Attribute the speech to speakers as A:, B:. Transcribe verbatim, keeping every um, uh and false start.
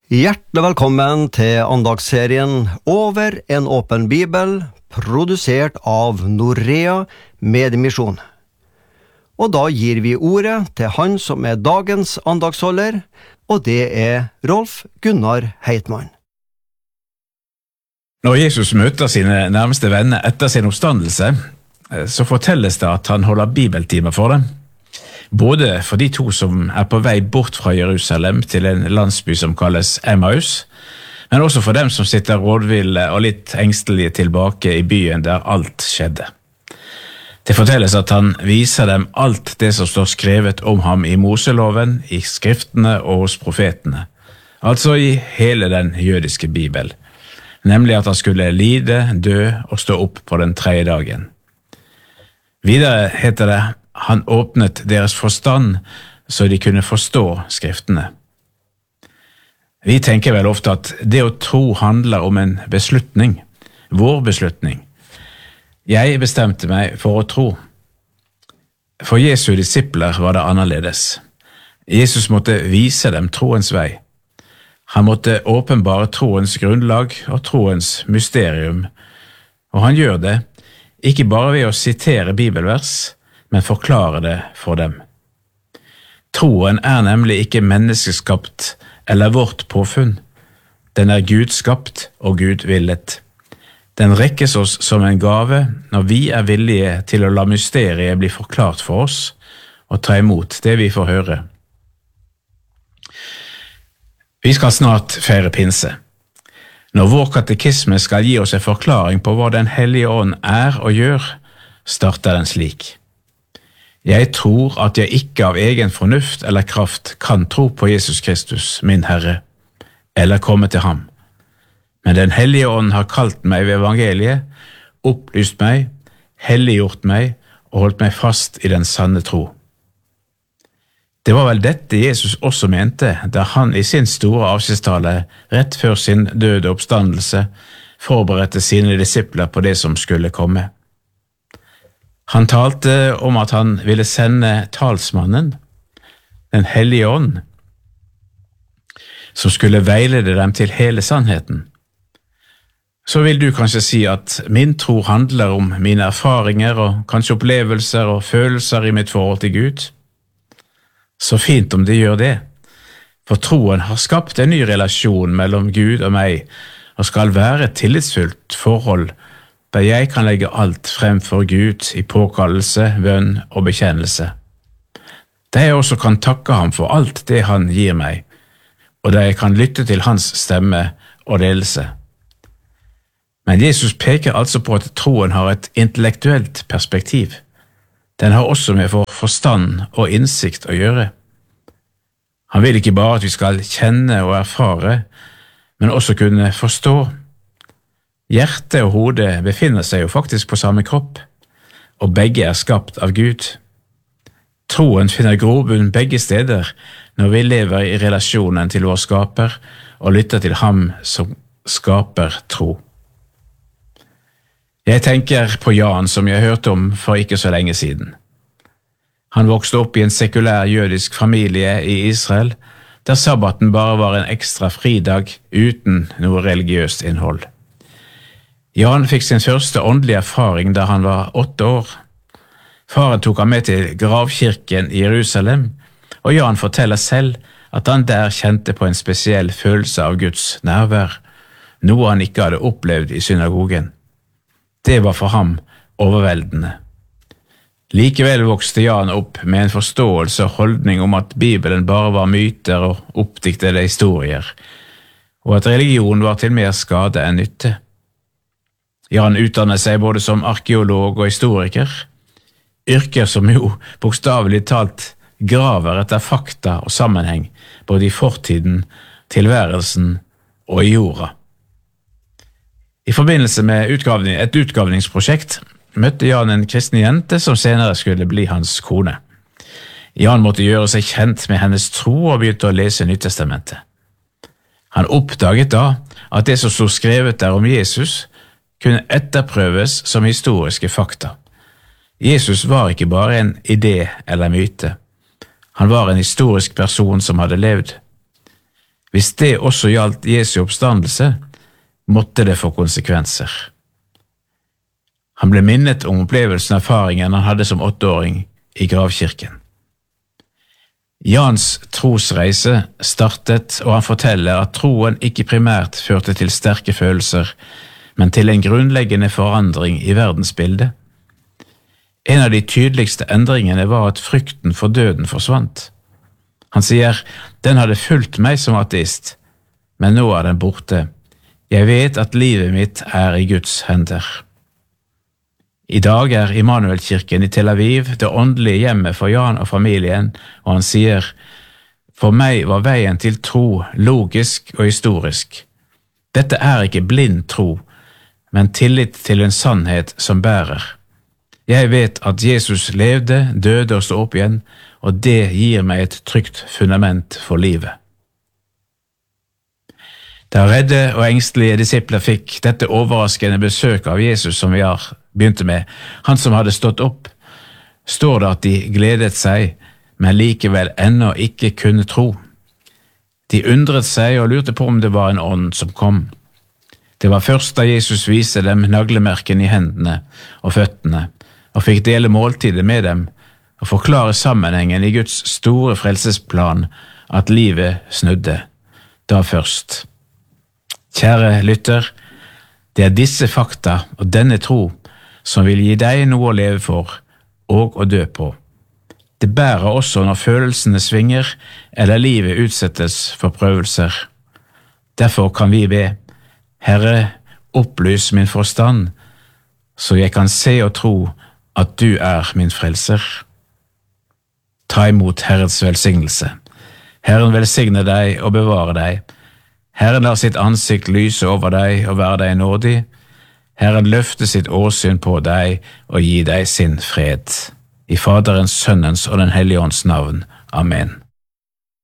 A: Hjertelig velkommen til andagsserien Over en åpen bibel, produsert av Norea Mediemisjon. Og da gir vi ordet til han som er dagens andagsholder, og det er Rolf Gunnar Heitmann.
B: Når Jesus møter sine nærmeste venner etter sin oppstandelse, så fortelles det at han holder bibeltimer for dem. Både for de to som er på vei bort fra Jerusalem til en landsby som kalles Emmaus, men også for dem som sitter rådville og litt engstelige tilbake i byen der alt skjedde. Det fortelles at han viser dem alt det som står skrevet om ham i Moseloven, i skriftene og hos profetene, altså i hele den jødiske bibel, nemlig at han skulle lide, dø og stå opp på den tredje dagen. Videre heter det, han åpnet deres forstand så de kunne forstå skriftene. Vi tenker vel ofte at det å tro handler om en beslutning, vår beslutning. Jeg bestemte meg for å tro. For Jesu disipler var det annerledes. Jesus måtte vise dem troens vei. Han måtte åpenbare troens grunnlag og troens mysterium, og han gjør det ikke bare ved å sitere bibelvers, men forklare det for dem. Troen er nemlig ikke menneskeskapt eller vårt påfunn. Den er Gudskapt og Gud villet. Den rekkes oss som en gave når vi er villige til å la mysteriet bli forklart for oss og ta imot det vi får høre. Vi skal snart feire pinse. Når vår katekisme skal gi oss en forklaring på hva Den hellige ånd er og gjør, starter den slik. Jeg tror at jeg ikke av egen fornuft eller kraft kan tro på Jesus Kristus, min Herre, eller komme til ham. Men Den hellige ånd har kalt meg ved evangeliet, opplyst meg, helliggjort meg og holdt meg fast i den sanne tro. Det var vel dette Jesus også mente da han i sin store avskjedstale rett før sin døde oppstandelse forberedte sine disipler på det som skulle komme. Han talte om at han ville sende talsmannen, Den hellige ånd, som skulle veilede dem til hele sannheten. Så vil du kanskje si at min tro handler om mine erfaringer og kanskje opplevelser og følelser i mitt forhold til Gud. Så fint om det gjør det, for troen har skapt en ny relasjon mellom Gud og meg og skal være et tillitsfullt forhold der jeg kan legge alt frem for Gud i påkallelse, bønn og bekjennelse. Der jeg også kan takke ham for alt det han gir meg, og der jeg kan lytte til hans stemme og ledelse. Men Jesus peker altså på at troen har et intellektuelt perspektiv. Den har også med vår forstand og innsikt å gjøre. Han vil ikke bare at vi skal kjenne og erfare, men også kunne forstå. Hjerte og hode befinner seg jo faktisk på samme kropp, og begge er skapt av Gud. Troen finner grobunn begge steder når vi lever i relasjonen til vår skaper og lytter til ham som skaper tro. Jeg tenker på Jan som jeg hørte om for ikke så lenge siden. Han vokste opp i en sekulær jødisk familie i Israel, der sabbaten bare var en ekstra fridag uten noe religiøst innhold. Jan fikk sin første åndelige erfaring da han var åtte år. Faren tok ham med til gravkirken i Jerusalem, og Jan forteller selv at han der kjente på en spesiell følelse av Guds nærvær, noe han ikke hadde opplevd i synagogen. Det var for ham overveldende. Likevel vokste Jan opp med en forståelse og holdning om at Bibelen bare var myter og oppdiktede historier, og at religion var til mer skade enn nytte. Jan utdannet seg både som arkeolog og historiker, yrker som jo bokstavelig talt graver etter fakta og sammenheng, både i fortiden, tilværelsen og i jorda. I forbindelse med utgravning, et utgravningsprosjekt møtte Jan en kristen jente som senere skulle bli hans kone. Jan måtte gjøre seg kjent med hennes tro og begynte å lese Nytestamentet. Han oppdaget da at det som stod skrevet der om Jesus kunne etterprøves som historiske fakta. Jesus var ikke bare en idé eller myte. Han var en historisk person som hadde levd. Hvis det også gjaldt Jesu oppstandelse, måtte det få konsekvenser. Han ble minnet om opplevelsen og erfaringen han hadde som åtteåring i gravkirken. Jans trosreise startet, og han forteller at troen ikke primært førte til sterke følelser, men til en grunnleggende forandring i verdensbildet. En av de tydeligste endringene var at frykten for døden forsvant. Han sier, den hadde fulgt meg som ateist, men nå er den borte. Jeg vet at livet mitt er i Guds hender. I dag er Immanuelkirken i Tel Aviv det åndelige hjemmet for Jan og familien, og han sier, for meg var veien til tro logisk og historisk. Dette er ikke blind tro, men tillit til en sannhet som bærer. Jeg vet at Jesus levde, døde og stod opp igjen, og det gir meg et trygt fundament for livet. Da redde og engstelige disipler fikk dette overraskende besøk av Jesus som vi har begynte med, han som hadde stått opp, står det at de gledet seg, men likevel ennå ikke kunne tro. De undret seg og lurte på om det var en ånd som kom. Det var først da Jesus viste dem naglemerken i hendene og føttene, og fikk dele måltidet med dem, og forklare sammenhengen i Guds store frelsesplan, at livet snudde. Da først. Kjære lytter, det er disse fakta og denne tro som vil gi deg noe å leve for og å dø på. Det bærer også når følelsene svinger eller livet utsettes for prøvelser. Derfor kan vi be, Herre, opplys min forstand, så jeg kan se og tro at du er min frelser. Ta imot Herrens velsignelse. Herren velsigne deg og bevare deg. Herren lar sitt ansikt lyse over deg og være deg nådig. Herren løfte sitt åsyn på deg og gi deg sin fred. I Faderens, Sønnens og den Hellige Ånds navn. Amen.